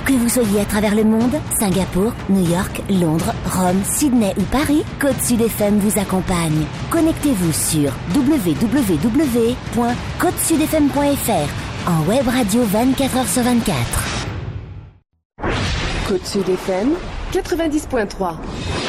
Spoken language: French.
Que vous soyez à travers le monde, Singapour, New York, Londres, Rome, Sydney ou Paris, Côte Sud FM vous accompagne. Connectez-vous sur www.côtesudfm.fr en web radio 24h/24. Côte Sud FM 90.3.